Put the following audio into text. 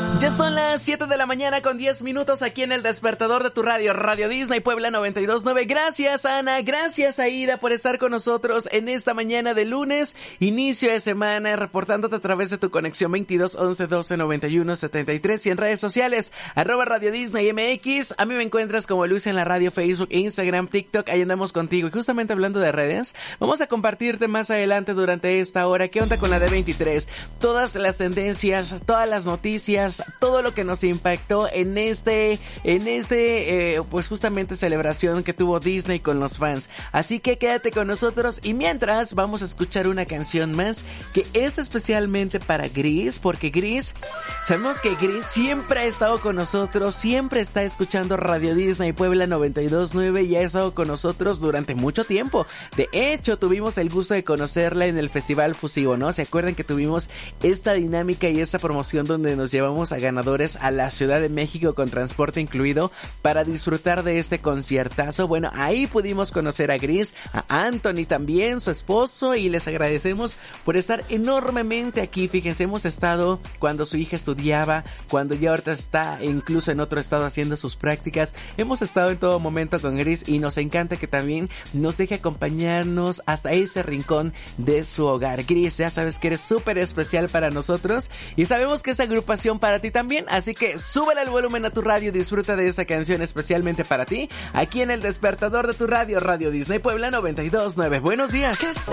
Ya son las 7 de la mañana con 10 minutos aquí en el despertador de tu radio, Radio Disney Puebla 92.9. Gracias, Ana, gracias, Aida, por estar con nosotros en esta mañana de lunes, inicio de semana, reportándote a través de tu conexión 22 11 12 91 73 y en redes sociales, @Radio Disney MX. A mí me encuentras como Luis en la radio, Facebook, Instagram, TikTok, ahí andamos contigo. Y justamente hablando de redes, vamos a compartirte más adelante durante esta hora qué onda con la D23, todas las tendencias, todas las noticias, todo lo que nos impactó en pues justamente celebración que tuvo Disney con los fans. Así que quédate con nosotros y mientras vamos a escuchar una canción más que es especialmente para Gris, porque Gris, sabemos que Gris siempre ha estado con nosotros, siempre está escuchando Radio Disney Puebla 92.9 y ha estado con nosotros durante mucho tiempo. De hecho, tuvimos el gusto de conocerla en el Festival Fusivo, ¿no? ¿Se acuerdan que tuvimos esta dinámica y esta promoción donde nos llevamos a ganadores a la Ciudad de México con transporte incluido para disfrutar de este conciertazo? Bueno, ahí pudimos conocer a Gris, a Anthony también, su esposo, y les agradecemos por estar enormemente aquí. Fíjense, hemos estado cuando su hija estudiaba, cuando ya ahorita está incluso en otro estado haciendo sus prácticas. Hemos estado en todo momento con Gris y nos encanta que también nos deje acompañarnos hasta ese rincón de su hogar. Gris, ya sabes que eres súper especial para nosotros y sabemos que esa agrupación para ti también, así que súbele el volumen a tu radio y disfruta de esa canción especialmente para ti, aquí en el despertador de tu radio, Radio Disney Puebla 92.9. Buenos días.